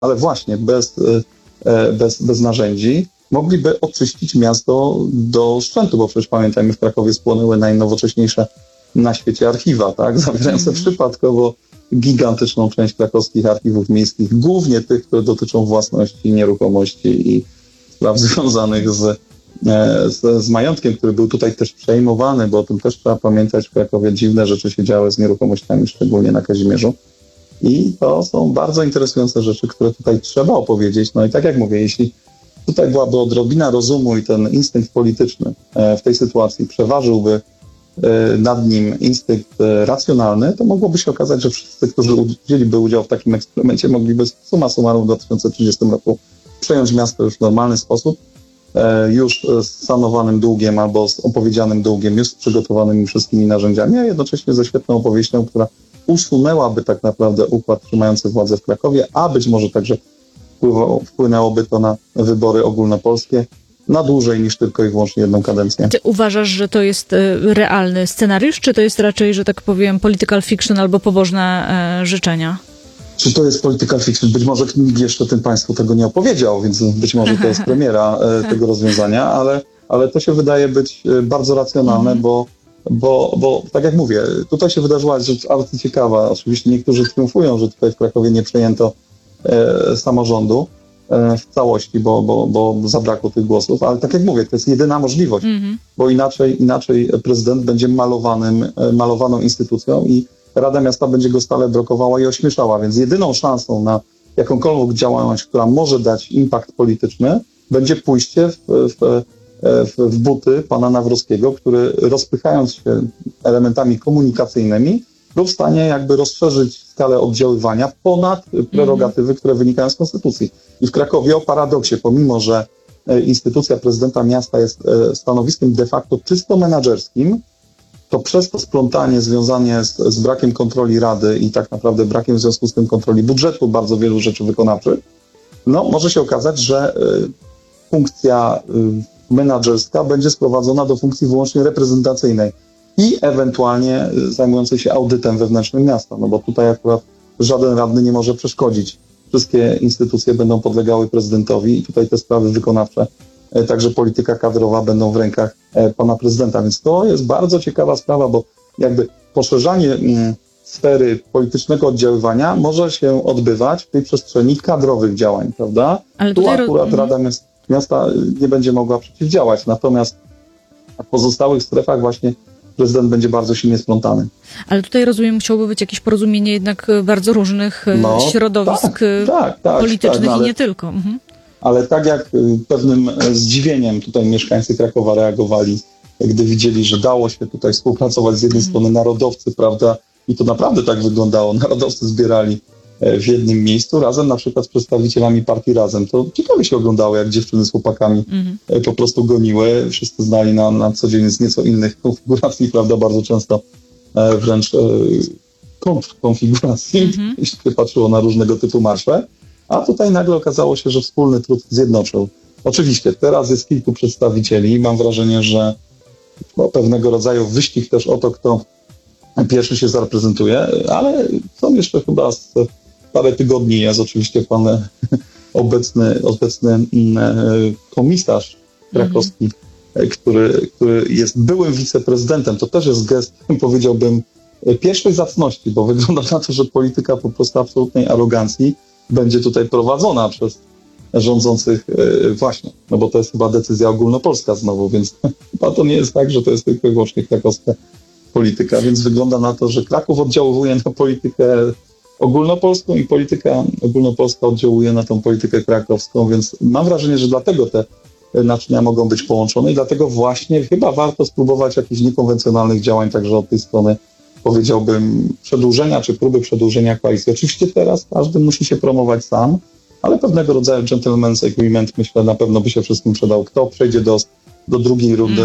ale właśnie bez narzędzi mogliby oczyścić miasto do szczętu, bo przecież pamiętajmy, w Krakowie spłonęły najnowocześniejsze na świecie archiwa, tak, zawierające przypadkowo gigantyczną część krakowskich archiwów miejskich, głównie tych, które dotyczą własności, nieruchomości i spraw związanych z majątkiem, który był tutaj też przejmowany, bo o tym też trzeba pamiętać, w Krakowie dziwne rzeczy się działy z nieruchomościami, szczególnie na Kazimierzu. I to są bardzo interesujące rzeczy, które tutaj trzeba opowiedzieć. No i tak jak mówię, jeśli tutaj byłaby odrobina rozumu i ten instynkt polityczny w tej sytuacji przeważyłby nad nim instynkt racjonalny, to mogłoby się okazać, że wszyscy, którzy wzięliby udział w takim eksperymencie, mogliby summa summarum w 2030 roku przejąć miasto już w normalny sposób, już z sanowanym długiem albo z opowiedzianym długiem, już z przygotowanymi wszystkimi narzędziami, a jednocześnie ze świetną opowieścią, która usunęłaby tak naprawdę układ trzymający władzę w Krakowie, a być może także wpłynęłoby to na wybory ogólnopolskie na dłużej niż tylko i wyłącznie jedną kadencję. Ty uważasz, że to jest realny scenariusz, czy to jest raczej, że tak powiem, political fiction albo pobożne życzenia? Czy to jest political fiction? Być może nikt jeszcze tym państwu tego nie opowiedział, więc być może to jest premiera tego rozwiązania, ale to się wydaje być bardzo racjonalne, bo tak jak mówię, tutaj się wydarzyła rzecz arcyciekawa. Oczywiście niektórzy triumfują, że tutaj w Krakowie nie przejęto samorządu w całości, bo zabrakło tych głosów, ale tak jak mówię, to jest jedyna możliwość, bo inaczej prezydent będzie malowaną instytucją i Rada Miasta będzie go stale blokowała i ośmieszała, więc jedyną szansą na jakąkolwiek działalność, która może dać impact polityczny, będzie pójście w buty pana Nawrockiego, który rozpychając się elementami komunikacyjnymi, był w stanie jakby rozszerzyć skalę oddziaływania ponad prerogatywy, które wynikają z konstytucji. I w Krakowie o paradoksie, pomimo że instytucja prezydenta miasta jest stanowiskiem de facto czysto menadżerskim, to przez to splątanie związane z brakiem kontroli Rady i tak naprawdę brakiem w związku z tym kontroli budżetu bardzo wielu rzeczy wykonawczych, no może się okazać, że funkcja menadżerska będzie sprowadzona do funkcji wyłącznie reprezentacyjnej i ewentualnie zajmującej się audytem wewnętrznym miasta, no bo tutaj akurat żaden radny nie może przeszkodzić. Wszystkie instytucje będą podlegały prezydentowi i tutaj te sprawy wykonawcze, także polityka kadrowa będą w rękach pana prezydenta, więc to jest bardzo ciekawa sprawa, bo jakby poszerzanie sfery politycznego oddziaływania może się odbywać w tej przestrzeni kadrowych działań, prawda? Ale tu akurat Rada Miasta nie będzie mogła przeciwdziałać, natomiast w pozostałych strefach właśnie prezydent będzie bardzo silnie splątany. Ale tutaj rozumiem, musiałoby być jakieś porozumienie jednak bardzo różnych środowisk politycznych i nie tylko. Ale tak jak pewnym zdziwieniem tutaj mieszkańcy Krakowa reagowali, gdy widzieli, że dało się tutaj współpracować z jednej strony narodowcy, prawda, i to naprawdę tak wyglądało, narodowcy zbierali w jednym miejscu razem na przykład z przedstawicielami partii Razem. To ciekawie się oglądało, jak dziewczyny z chłopakami po prostu goniły. Wszyscy znali na co dzień z nieco innych konfiguracji, prawda, bardzo często wręcz kontrkonfiguracji, jeśli się patrzyło na różnego typu marsze. A tutaj nagle okazało się, że wspólny trud zjednoczył. Oczywiście teraz jest kilku przedstawicieli i mam wrażenie, że pewnego rodzaju wyścig też o to, kto pierwszy się zareprezentuje, ale są jeszcze chyba parę tygodni jest oczywiście pan obecny komisarz krakowski, który jest byłym wiceprezydentem. To też jest gest, powiedziałbym, pierwszej zacności, bo wygląda na to, że polityka po prostu absolutnej arogancji będzie tutaj prowadzona przez rządzących właśnie, no bo to jest chyba decyzja ogólnopolska znowu, więc chyba to nie jest tak, że to jest tylko i wyłącznie krakowska polityka, więc wygląda na to, że Kraków oddziałuje na politykę ogólnopolską i polityka ogólnopolska oddziałuje na tą politykę krakowską, więc mam wrażenie, że dlatego te naczynia mogą być połączone i dlatego właśnie chyba warto spróbować jakichś niekonwencjonalnych działań także od tej strony, powiedziałbym, przedłużenia czy próby przedłużenia koalicji. Oczywiście teraz każdy musi się promować sam, ale pewnego rodzaju gentleman's agreement, myślę, na pewno by się wszystkim przydał. Kto przejdzie do drugiej rundy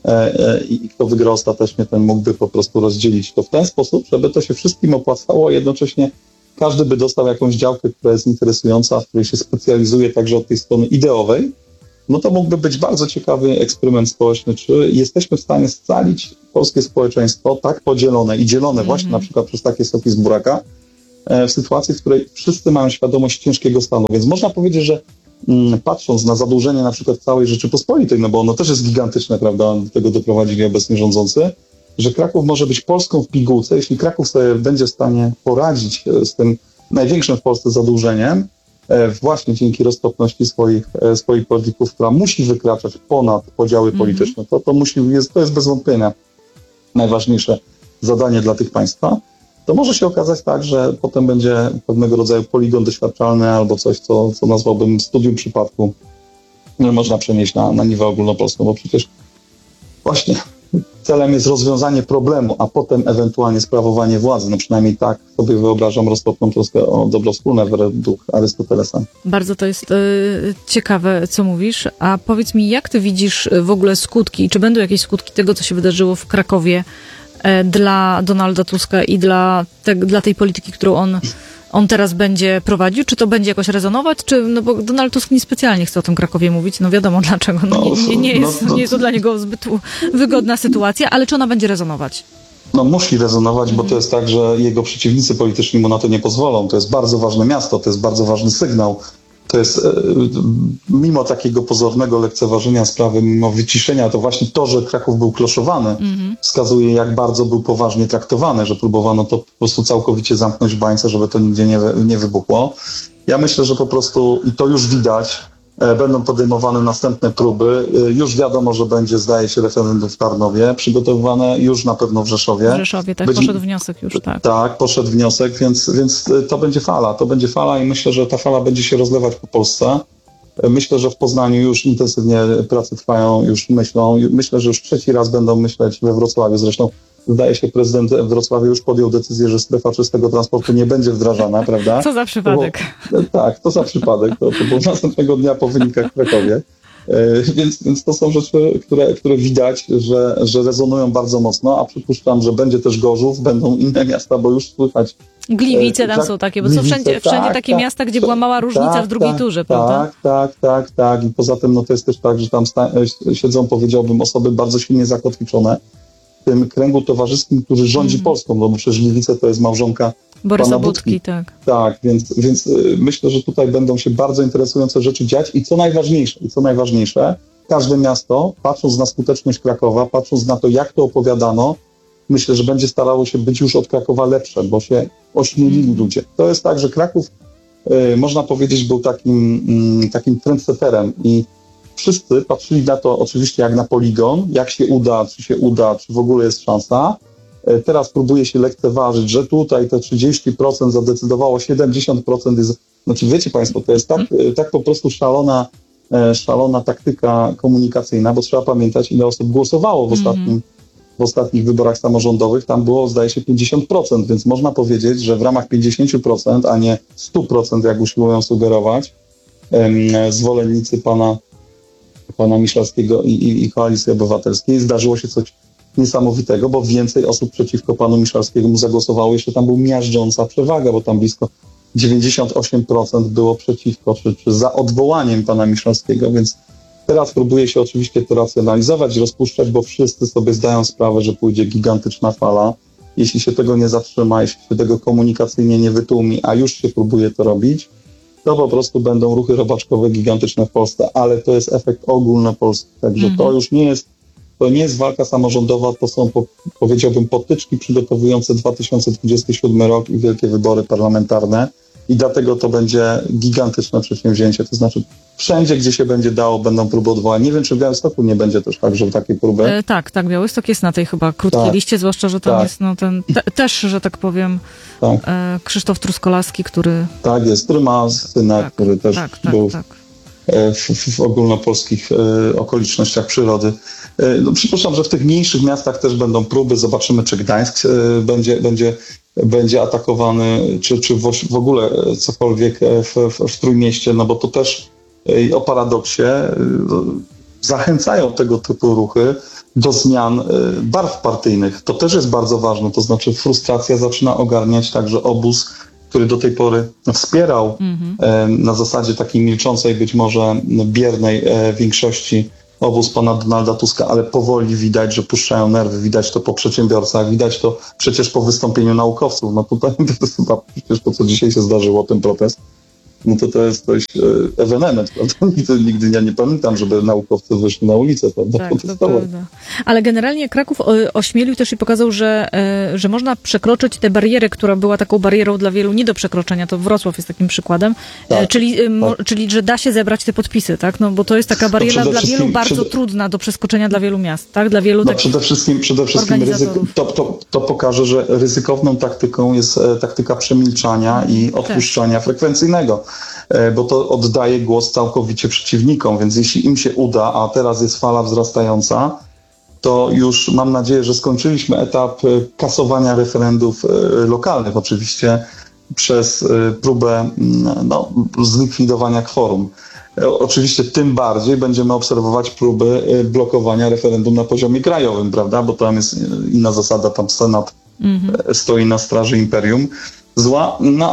i kto wygra ostatecznie, ten mógłby po prostu rozdzielić to w ten sposób, żeby to się wszystkim opłacało, a jednocześnie każdy by dostał jakąś działkę, która jest interesująca, w której się specjalizuje także od tej strony ideowej. No to mógłby być bardzo ciekawy eksperyment społeczny, czy jesteśmy w stanie scalić polskie społeczeństwo tak podzielone i dzielone właśnie na przykład przez takie soki z buraka, w sytuacji, w której wszyscy mają świadomość ciężkiego stanu. Więc można powiedzieć, że patrząc na zadłużenie na przykład całej Rzeczypospolitej, no bo ono też jest gigantyczne, prawda, do tego doprowadzili obecnie rządzący, że Kraków może być Polską w pigułce, jeśli Kraków sobie będzie w stanie poradzić z tym największym w Polsce zadłużeniem, właśnie dzięki roztropności swoich polityków, która musi wykraczać ponad podziały polityczne. To jest bez wątpienia najważniejsze zadanie dla tych państwa. To może się okazać tak, że potem będzie pewnego rodzaju poligon doświadczalny albo coś, co nazwałbym studium przypadku, można przenieść na niwę ogólnopolską, bo przecież właśnie celem jest rozwiązanie problemu, a potem ewentualnie sprawowanie władzy. No przynajmniej tak sobie wyobrażam roztropną troskę o dobro wspólne według Arystotelesa. Bardzo to jest ciekawe, co mówisz. A powiedz mi, jak ty widzisz w ogóle skutki, czy będą jakieś skutki tego, co się wydarzyło w Krakowie dla Donalda Tuska i dla tej polityki, którą on teraz będzie prowadził? Czy to będzie jakoś rezonować? No bo Donald Tusk niespecjalnie chce o tym Krakowie mówić. No wiadomo dlaczego. Nie jest to dla niego zbyt wygodna sytuacja, ale czy ona będzie rezonować? No musi rezonować, bo to jest tak, że jego przeciwnicy polityczni mu na to nie pozwolą. To jest bardzo ważne miasto, to jest bardzo ważny sygnał. To jest, mimo takiego pozornego lekceważenia sprawy, mimo wyciszenia, to właśnie to, że Kraków był kloszowany, wskazuje, jak bardzo był poważnie traktowany, że próbowano to po prostu całkowicie zamknąć w bańce, żeby to nigdzie nie wybuchło. Ja myślę, że po prostu, i to już widać, będą podejmowane następne próby. Już wiadomo, że będzie, zdaje się, referendum w Tarnowie, przygotowywane już na pewno w Rzeszowie. W Rzeszowie, tak, poszedł wniosek już, tak. Tak, poszedł wniosek, więc to będzie fala i myślę, że ta fala będzie się rozlewać po Polsce. Myślę, że w Poznaniu już intensywnie prace trwają, już myślą. Myślę, że już trzeci raz będą myśleć we Wrocławiu. Zresztą zdaje się, prezydent Wrocławia już podjął decyzję, że strefa czystego transportu nie będzie wdrażana, prawda? Co za przypadek. Tak, to za przypadek. To było następnego dnia po wynikach w Krakowie. Więc to są rzeczy, które widać, że rezonują bardzo mocno, a przypuszczam, że będzie też Gorzów, będą inne miasta, bo już słychać. Gliwice tam są takie, bo są wszędzie takie miasta, gdzie była mała różnica w drugiej turze, prawda? Tak. I poza tym to jest też tak, że tam siedzą, powiedziałbym, osoby bardzo silnie zakotwiczone w tym kręgu towarzyskim, który rządzi Polską, bo przecież Gliwice to jest małżonka Borysa Budki, tak. Tak, więc myślę, że tutaj będą się bardzo interesujące rzeczy dziać i co najważniejsze, każde miasto, patrząc na skuteczność Krakowa, patrząc na to, jak to opowiadano, myślę, że będzie starało się być już od Krakowa lepsze, bo się ośmielili ludzie. To jest tak, że Kraków, można powiedzieć, był takim trendsetterem i wszyscy patrzyli na to oczywiście jak na poligon, jak się uda, czy w ogóle jest szansa. Teraz próbuje się lekceważyć, że tutaj te 30% zadecydowało, 70% jest... Znaczy wiecie Państwo, to jest tak po prostu szalona taktyka komunikacyjna, bo trzeba pamiętać, ile osób głosowało w ostatnich wyborach samorządowych. Tam było, zdaje się, 50%, więc można powiedzieć, że w ramach 50%, a nie 100%, jak usiłują sugerować, zwolennicy pana Miszalskiego i Koalicji Obywatelskiej, zdarzyło się coś niesamowitego, bo więcej osób przeciwko panu Miszalskiemu zagłosowało, jeszcze tam był miażdżąca przewaga, bo tam blisko 98% było przeciwko, czy za odwołaniem pana Miszalskiego, więc teraz próbuje się oczywiście to racjonalizować, rozpuszczać, bo wszyscy sobie zdają sprawę, że pójdzie gigantyczna fala. Jeśli się tego nie zatrzyma, jeśli się tego komunikacyjnie nie wytłumi, a już się próbuje to robić, to po prostu będą ruchy robaczkowe gigantyczne w Polsce, ale to jest efekt ogólnopolski, także to już nie jest walka samorządowa, to są, powiedziałbym, potyczki przygotowujące 2027 rok i wielkie wybory parlamentarne i dlatego to będzie gigantyczne przedsięwzięcie, to znaczy wszędzie, gdzie się będzie dało, będą próby odwołania. Nie wiem, czy w Białymstoku nie będzie też tak, że takiej próby. Tak, Białystok jest na tej chyba krótkiej liście, zwłaszcza, że tam jest też, że tak powiem, Krzysztof Truskolaski, który... Tak jest, który ma syna, który też był w ogólnopolskich okolicznościach przyrody. No, przypuszczam, że w tych mniejszych miastach też będą próby. Zobaczymy, czy Gdańsk będzie atakowany, czy w ogóle cokolwiek w Trójmieście, no bo to też o paradoksie zachęcają tego typu ruchy do zmian barw partyjnych. To też jest bardzo ważne, to znaczy frustracja zaczyna ogarniać także obóz, który do tej pory wspierał na zasadzie takiej milczącej, być może biernej większości obóz pana Donalda Tuska, ale powoli widać, że puszczają nerwy, widać to po przedsiębiorcach, widać to przecież po wystąpieniu naukowców. No tutaj to jest chyba przecież to, co dzisiaj się zdarzyło, ten protest. No to jest dość ewenement, prawda? Nigdy ja nie pamiętam, żeby naukowcy wyszli na ulicę, prawda? Tak, to prawda. Ale generalnie Kraków ośmielił też i pokazał, że można przekroczyć tę barierę, która była taką barierą dla wielu nie do przekroczenia. To Wrocław jest takim przykładem. Tak, czyli że da się zebrać te podpisy, tak? No bo to jest taka bariera dla wielu bardzo trudna do przeskoczenia dla wielu miast, tak? Dla wielu przede wszystkim to pokaże, że ryzykowną taktyką jest taktyka przemilczania i odpuszczania frekwencyjnego. Bo to oddaje głos całkowicie przeciwnikom, więc jeśli im się uda, a teraz jest fala wzrastająca, to już mam nadzieję, że skończyliśmy etap kasowania referendów lokalnych, oczywiście przez próbę zlikwidowania kworum. Oczywiście tym bardziej będziemy obserwować próby blokowania referendum na poziomie krajowym, prawda, bo tam jest inna zasada, tam Senat stoi na straży imperium zła, no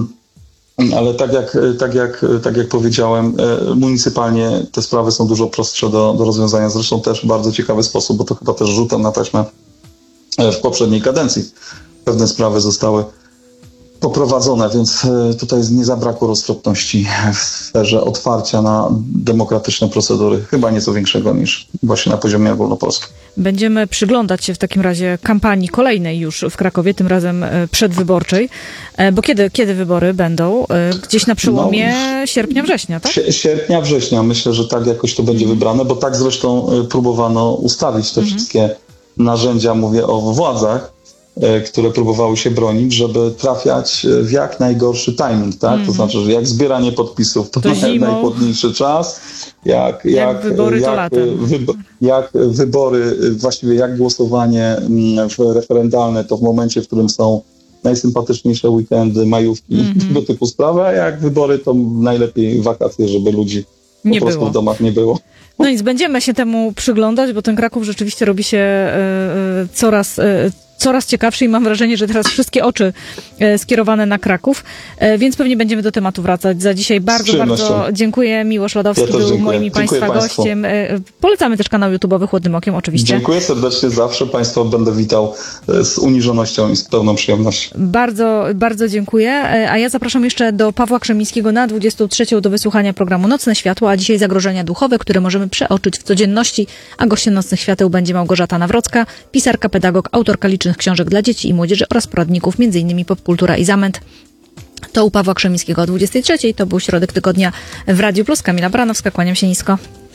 ale tak jak powiedziałem, municypalnie te sprawy są dużo prostsze do rozwiązania. Zresztą też w bardzo ciekawy sposób, bo to chyba też rzutem na taśmę w poprzedniej kadencji pewne sprawy zostały poprowadzone, więc tutaj nie zabrakło roztropności w sferze otwarcia na demokratyczne procedury. Chyba nieco większego niż właśnie na poziomie ogólnopolskim. Będziemy przyglądać się w takim razie kampanii kolejnej już w Krakowie, tym razem przedwyborczej, bo kiedy wybory będą? Gdzieś na przełomie sierpnia, września, tak? Sierpnia, września. Myślę, że tak jakoś to będzie wybrane, bo tak zresztą próbowano ustawić te wszystkie narzędzia, mówię o władzach, które próbowały się bronić, żeby trafiać w jak najgorszy timing, tak? To znaczy, że jak zbieranie podpisów to najchłodniejszy czas, jak wybory to latem. Jak wybory, właściwie jak głosowanie referendalne to w momencie, w którym są najsympatyczniejsze weekendy, majówki, tego typu sprawy, a jak wybory to najlepiej wakacje, żeby ludzi po prostu w domach nie było. No nic, będziemy się temu przyglądać, bo ten Kraków rzeczywiście robi się coraz ciekawszy i mam wrażenie, że teraz wszystkie oczy skierowane na Kraków, więc pewnie będziemy do tematu wracać. Za dzisiaj bardzo dziękuję. Miłosz Lodowski był moim i Państwa gościem. Polecamy też kanał YouTube'owy Chłodnym Okiem, oczywiście. Dziękuję serdecznie, zawsze Państwa będę witał z uniżonością i z pełną przyjemnością. Bardzo, bardzo dziękuję. A ja zapraszam jeszcze do Pawła Krzemińskiego na 23 do wysłuchania programu Nocne Światło, a dzisiaj zagrożenia duchowe, które możemy przeoczyć w codzienności, a gościem Nocnych Świateł będzie Małgorzata Nawrocka, pisarka, pedagog, autorka licznych książek dla dzieci i młodzieży oraz poradników, m.in. Popkultura i Zamęt. To u Pawła Krzemińskiego o 23. To był środek tygodnia w Radiu Plus. Kamila Baranowska, kłaniam się nisko.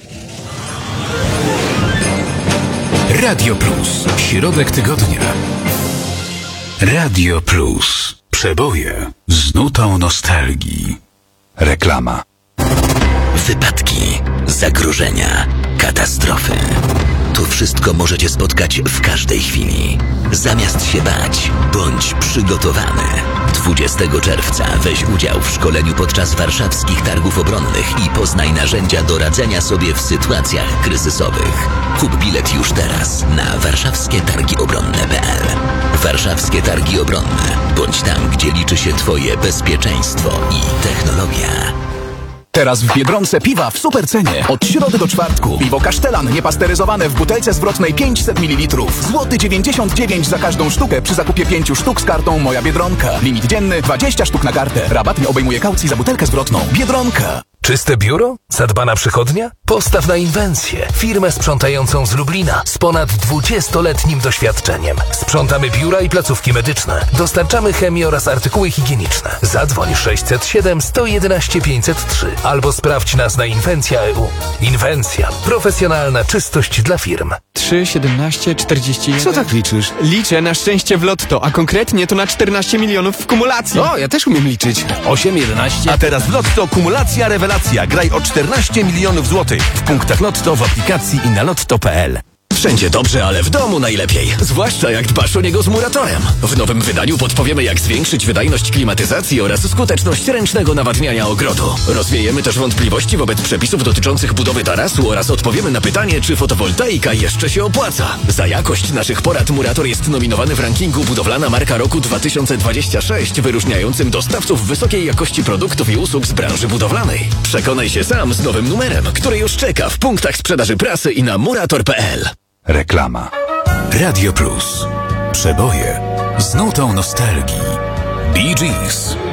Radio Plus. Środek tygodnia. Radio Plus. Przeboje z nutą nostalgii. Reklama. Wypadki, zagrożenia, katastrofy. To wszystko możecie spotkać w każdej chwili. Zamiast się bać, bądź przygotowany. 20 czerwca weź udział w szkoleniu podczas warszawskich targów obronnych i poznaj narzędzia do radzenia sobie w sytuacjach kryzysowych. Kup bilet już teraz na warszawskietargiobronne.pl. Warszawskie Targi Obronne. Bądź tam, gdzie liczy się Twoje bezpieczeństwo i technologia. Teraz w Biedronce piwa w super cenie. Od środy do czwartku. Piwo Kasztelan niepasteryzowane w butelce zwrotnej 500 ml. Złoty 99 za każdą sztukę przy zakupie 5 sztuk z kartą Moja Biedronka. Limit dzienny 20 sztuk na kartę. Rabat nie obejmuje kaucji za butelkę zwrotną. Biedronka. Czyste biuro? Zadbana przychodnia? Postaw na Inwencję, firmę sprzątającą z Lublina z ponad 20-letnim doświadczeniem. Sprzątamy biura i placówki medyczne. Dostarczamy chemię oraz artykuły higieniczne. Zadzwoń 607 111 503 albo sprawdź nas na Inwencja.eu. Inwencja. Profesjonalna czystość dla firm. 3, 17, 41... Co tak liczysz? Liczę na szczęście w lotto, a konkretnie to na 14 milionów w kumulacji. O, ja też umiem liczyć. 8, 11... A teraz w Lotto kumulacja rewelacja. Graj o 14 milionów złotych w punktach Lotto, w aplikacji i na lotto.pl. Wszędzie dobrze, ale w domu najlepiej. Zwłaszcza jak dbasz o niego z Muratorem. W nowym wydaniu podpowiemy, jak zwiększyć wydajność klimatyzacji oraz skuteczność ręcznego nawadniania ogrodu. Rozwiejemy też wątpliwości wobec przepisów dotyczących budowy tarasu oraz odpowiemy na pytanie, czy fotowoltaika jeszcze się opłaca. Za jakość naszych porad Murator jest nominowany w rankingu Budowlana Marka Roku 2026, wyróżniającym dostawców wysokiej jakości produktów i usług z branży budowlanej. Przekonaj się sam z nowym numerem, który już czeka w punktach sprzedaży prasy i na murator.pl. Reklama. Radio Plus. Przeboje z nutą nostalgii. Bee Gees.